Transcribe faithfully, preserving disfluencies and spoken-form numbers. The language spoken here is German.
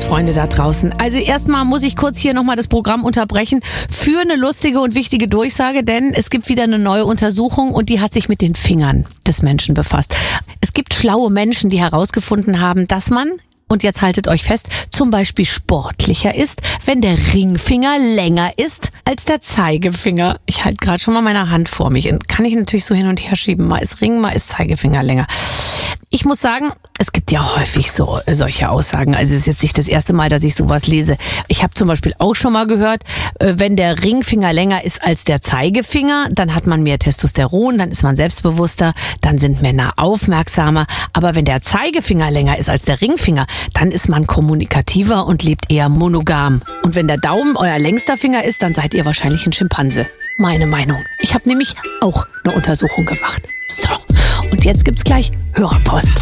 Freunde da draußen. Also erstmal muss ich kurz hier nochmal das Programm unterbrechen für eine lustige und wichtige Durchsage, denn es gibt wieder eine neue Untersuchung und die hat sich mit den Fingern des Menschen befasst. Es gibt schlaue Menschen, die herausgefunden haben, dass man, und jetzt haltet euch fest, zum Beispiel sportlicher ist, wenn der Ringfinger länger ist als der Zeigefinger. Ich halte gerade schon mal meine Hand vor mich. Kann ich natürlich so hin und her schieben. Mal ist Ring, mal ist Zeigefinger länger. Ich muss sagen, es gibt ja häufig so solche Aussagen. Also es ist jetzt nicht das erste Mal, dass ich sowas lese. Ich habe zum Beispiel auch schon mal gehört, wenn der Ringfinger länger ist als der Zeigefinger, dann hat man mehr Testosteron, dann ist man selbstbewusster, dann sind Männer aufmerksamer. Aber wenn der Zeigefinger länger ist als der Ringfinger, dann ist man kommunikativer und lebt eher monogam. Und wenn der Daumen euer längster Finger ist, dann seid ihr wahrscheinlich ein Schimpanse. Meine Meinung. Ich habe nämlich auch eine Untersuchung gemacht. So, und jetzt gibt's gleich Hörerpost.